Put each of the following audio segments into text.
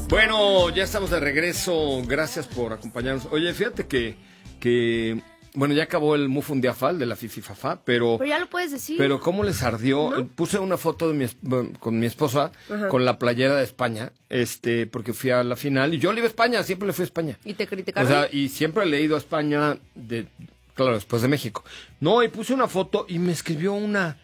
Bueno, ya estamos de regreso. Gracias por acompañarnos. Oye, fíjate que bueno, ya acabó el Mufundiafal de la Fififafa, pero ya lo puedes decir. Pero cómo les ardió. ¿No? Puse una foto de con mi esposa, ajá, con la playera de España, porque fui a la final y yo le iba a España, siempre le fui a España. ¿Y te criticaron? O sea, y siempre le he ido a España claro, después de México. No, y puse una foto y me escribió una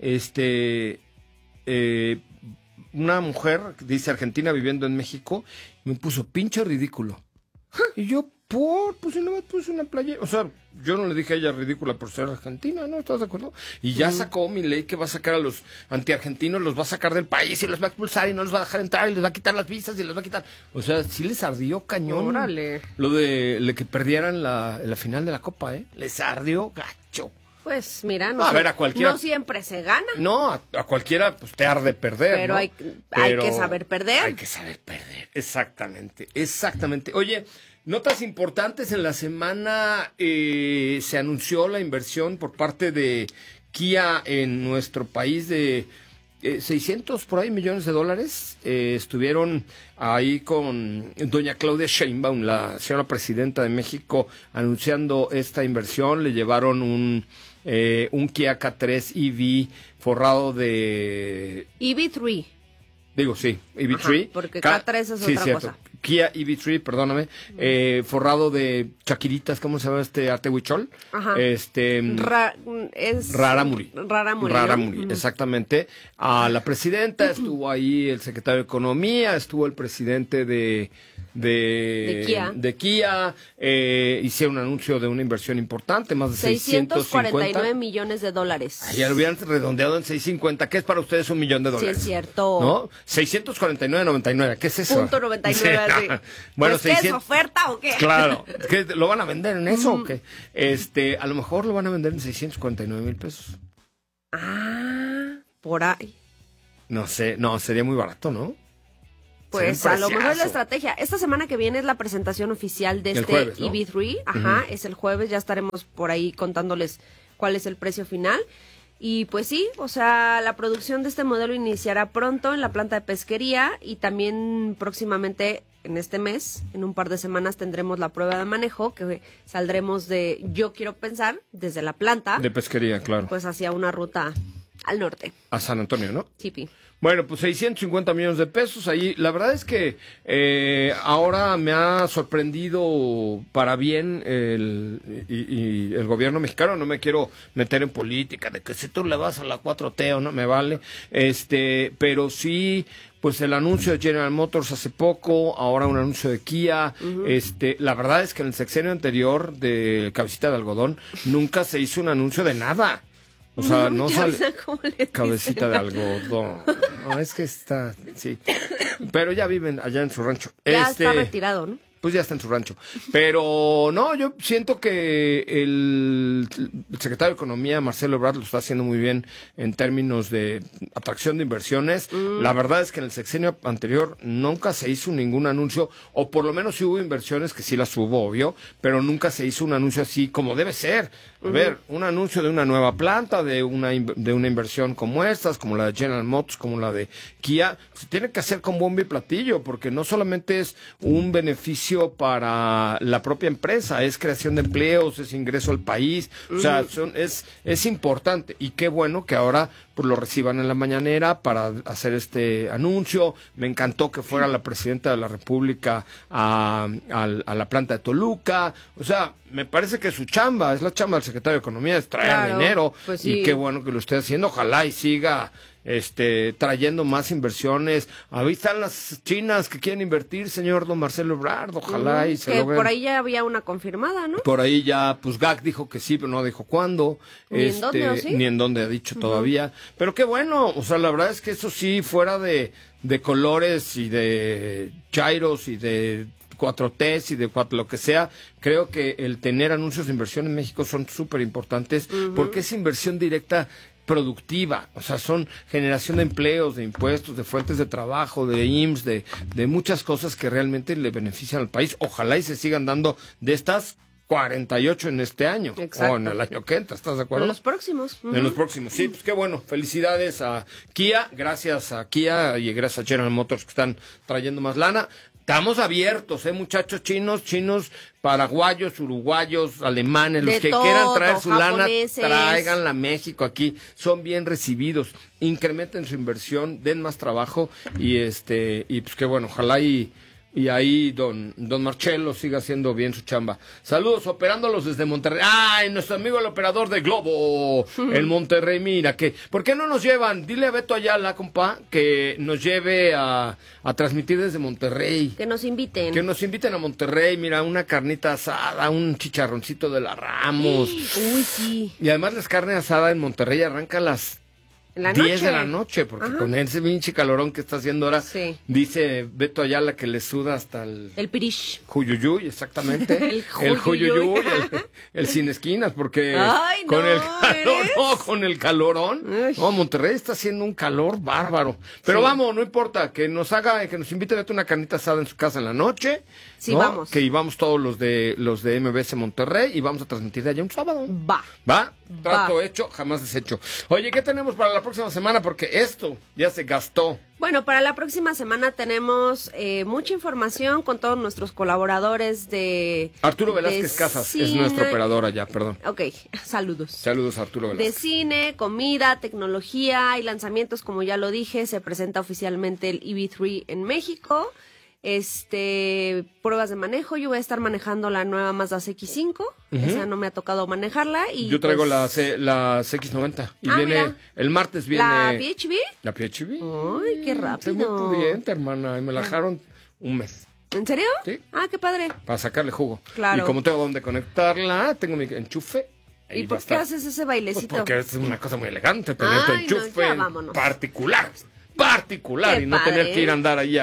mujer, dice Argentina viviendo en México, y me puso pinche ridículo. Y yo, pues si no me puse una playera. O sea, yo no le dije a ella ridícula por ser argentina, ¿no? ¿Estás de acuerdo? Y ya sacó mi ley que va a sacar a los antiargentinos, los va a sacar del país y los va a expulsar y no los va a dejar entrar y les va a quitar las visas y les va a quitar. O sea, sí les ardió cañón. Órale. Lo de que perdieran la final de la Copa, ¿eh? Les ardió gacho. Pues mira, a ver, a cualquiera, no siempre se gana. No, a cualquiera pues te arde perder, pero, ¿no? hay que saber perder. Hay que saber perder, exactamente. Oye, notas importantes en la semana, se anunció la inversión por parte de Kia en nuestro país de 600 por ahí millones de dólares. Estuvieron ahí con doña Claudia Sheinbaum, la señora presidenta de México, anunciando esta inversión. Le llevaron un Kia K3 EV forrado de... EV3. Digo, sí, EV3. Ajá, porque K3 es otra cosa. Kia EV3, perdóname, forrado de chaquiritas, ¿cómo se llama huichol? Ajá. Raramuri. Raramuri, ¿no? Exactamente. A la presidenta, estuvo ahí el secretario de Economía, estuvo el presidente de Kia. Hicieron un anuncio de una inversión importante, más de 649 millones de dólares. Ya lo hubieran redondeado en 650, ¿qué es para ustedes $1 millón? Sí, es cierto. ¿No? 649.99, ¿qué es eso? Punto 99. Sí. Bueno, ¿Pues 600... ¿qué es oferta o qué? Claro, ¿qué, lo van a vender en eso o qué? A lo mejor lo van a vender en 649,000 pesos. Por ahí. No sé, sería muy barato, ¿no? Pues a lo mejor es la estrategia. Esta semana que viene es la presentación oficial de jueves, ¿no? EV3. Ajá, es el jueves, ya estaremos por ahí contándoles cuál es el precio final. Y pues sí, o sea, la producción de este modelo iniciará pronto en la planta de pesquería y también próximamente en este mes, en un par de semanas, tendremos la prueba de manejo que saldremos yo quiero pensar, desde la planta. De pesquería, claro. Pues hacia una ruta al norte. A San Antonio, ¿no? Sí. Bueno, pues 650 millones de pesos ahí. La verdad es que ahora me ha sorprendido para bien el gobierno mexicano. No me quiero meter en política de que si tú le vas a la 4T o no me vale. Pero sí, pues el anuncio de General Motors hace poco, ahora un anuncio de Kia. La verdad es que en el sexenio anterior de Cabecita de Algodón nunca se hizo un anuncio de nada. O sea, no sale cabecita de algodón. No, es que está, sí. Pero ya viven allá en su rancho. Ya está retirado, ¿no? Pues ya está en su rancho. Pero no, yo siento que el secretario de Economía, Marcelo Ebrard, lo está haciendo muy bien en términos de atracción de inversiones. La verdad es que en el sexenio anterior nunca se hizo ningún anuncio, o por lo menos sí hubo inversiones, que sí las hubo, obvio, pero nunca se hizo un anuncio así como debe ser. A ver, un anuncio de una nueva planta, de una inversión como estas, como la de General Motors, como la de Kia, se tiene que hacer con bombo y platillo, porque no solamente es un beneficio para la propia empresa, es creación de empleos, es ingreso al país, o sea, es importante, y qué bueno que ahora pues lo reciban en la mañanera para hacer este anuncio. Me encantó que fuera la presidenta de la República a la planta de Toluca. O sea, me parece que su chamba, es la chamba del secretario de Economía, es traer dinero, pues sí. Y qué bueno que lo esté haciendo. Ojalá y siga trayendo más inversiones. Ahí están las chinas que quieren invertir, señor don Marcelo Ebrard. Ojalá y se logren. Por ahí ya había una confirmada, ¿no? Por ahí ya, pues GAC dijo que sí, pero no dijo cuándo. Ni en dónde, ¿o sí? Ni en dónde ha dicho todavía. Pero qué bueno, o sea, la verdad es que eso sí, fuera de colores y de chairos y de 4Ts y de lo que sea, creo que el tener anuncios de inversión en México son súper importantes, porque es inversión directa productiva, o sea, son generación de empleos, de impuestos, de fuentes de trabajo, de IMSS, de muchas cosas que realmente le benefician al país. Ojalá y se sigan dando de estas 48 en este año. Exacto. O en el año que entra, ¿estás de acuerdo? En los próximos. En los próximos, sí, pues qué bueno. Felicidades a Kia, gracias a Kia y gracias a General Motors que están trayendo más lana. Estamos abiertos, muchachos chinos, paraguayos, uruguayos, alemanes, los De que todo, quieran traer su japoneses. lana, tráiganla a México, aquí son bien recibidos, incrementen su inversión, den más trabajo y pues qué bueno, ojalá y ahí don Marcelo siga haciendo bien su chamba. Saludos, operándolos desde Monterrey. ¡Ay, nuestro amigo el operador de Globo! El Monterrey, mira, ¿por qué no nos llevan? Dile a Beto Ayala, compa, que nos lleve a transmitir desde Monterrey. Que nos inviten. Que nos inviten a Monterrey, mira, una carnita asada, un chicharroncito de la Ramos. Uy, sí. Y además las carnes asadas en Monterrey arrancan las En la 10 noche. de la noche, porque Ajá. con ese pinche calorón que está haciendo ahora, Sí. dice Beto Ayala que le suda hasta el Pirish. Juyuyuy, exactamente. El Juyuyuy, el sin esquinas, porque Ay, con no, el calor, ¿eres? con el calorón. Uy. No, Monterrey está haciendo un calor bárbaro. Pero Sí. vamos, no importa, que nos invite a ver una carnita asada en su casa en la noche. Sí, ¿no? vamos. Que íbamos todos los de MBS Monterrey y vamos a transmitir de allá un sábado. Va. ¿Va? Trato Va. hecho, jamás deshecho. Oye, ¿qué tenemos para la próxima semana? Porque esto ya se gastó. Bueno, para la próxima semana tenemos mucha información con todos nuestros colaboradores de... Arturo de Velázquez Casas es cine. nuestro operador allá, perdón. Ok, saludos. Saludos, Arturo De Velázquez. cine, comida, tecnología y lanzamientos, como ya lo dije, se presenta oficialmente el EV3 en México. Pruebas de manejo, yo voy a estar manejando la nueva Mazda CX-5, esa no me ha tocado manejarla y Yo traigo pues, la CX-90 y Ah, viene, mira. el martes viene... ¿la PHV? ¿La PHV? Ay, qué Soy muy rápido. pudiente, hermana, y me la dejaron un mes ¿En serio? Sí. Ah, qué padre. para sacarle jugo. Claro. Y como tengo donde conectarla, tengo mi enchufe. ahí ¿Y va por a qué estar. haces ese Pues bailecito? porque es una cosa muy elegante tener tu Ay, no, enchufe ya vámonos. particular, Qué y no padre. tener que ir a andar ahí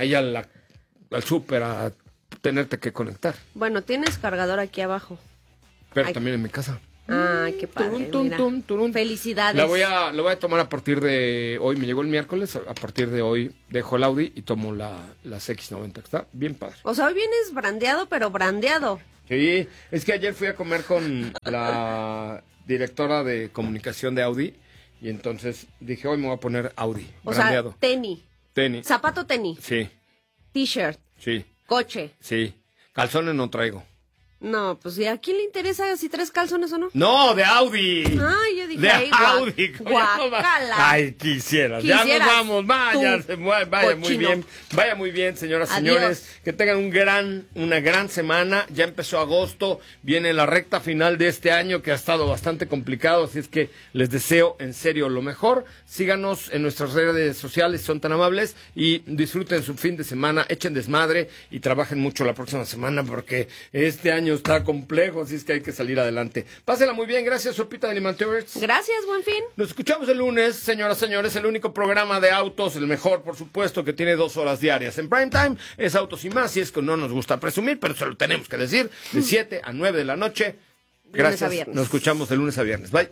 al súper a tenerte que conectar. Bueno, tienes cargador aquí abajo. Pero Ay. también en mi casa. Ay, qué padre. Turun, tun, mira. tun, turun. Felicidades. La voy a tomar a partir de hoy. Me llegó el miércoles. A partir de hoy dejo el Audi y tomo la CX-90. Está bien padre. O sea, hoy vienes brandeado, pero brandeado. Sí, es que ayer fui a comer con la directora de comunicación de Audi y entonces dije, hoy me voy a poner Audi, O brandeado. sea, tenis, Tenis. zapato tenis, Sí, t-shirt, sí, coche. sí. Calzones no traigo. No, pues ¿y a quién le interesa si traes calzones o no? No, de Audi. Ay, yo dije, De ay, Audi. guacala. Ay, quisieras. Ya nos Quisieras vamos. Vaya, tú, vaya muy cochino. bien. Vaya muy bien, señoras, Adiós. señores. Que tengan una gran semana. Ya empezó agosto. Viene la recta final de este año que ha estado bastante complicado. Así es que les deseo en serio lo mejor. Síganos en nuestras redes sociales, son tan amables. Y disfruten su fin de semana. Echen desmadre y trabajen mucho la próxima semana porque este año está complejo. Así es que hay que salir adelante. Pásela muy bien. Gracias, Sopita de Limantovers. Gracias, buen fin. Nos escuchamos el lunes, señoras, señores, el único programa de autos, el mejor, por supuesto, que tiene 2 horas diarias. En prime time es Autos y Más, y es que no nos gusta presumir, pero se lo tenemos que decir, de 7 a 9 de la noche. Gracias, Lunes a viernes. nos escuchamos de lunes a viernes. Bye.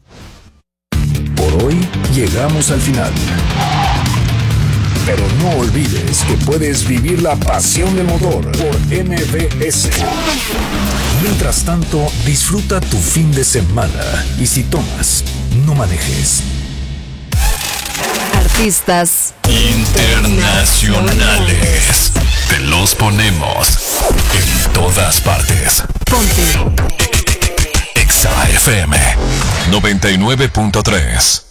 Por hoy llegamos al final. Pero no olvides que puedes vivir la pasión del motor por MBS. Mientras tanto, disfruta tu fin de semana y si tomas, no manejes. Artistas Internacionales. Te los ponemos en todas partes. Ponte Exa FM 99.3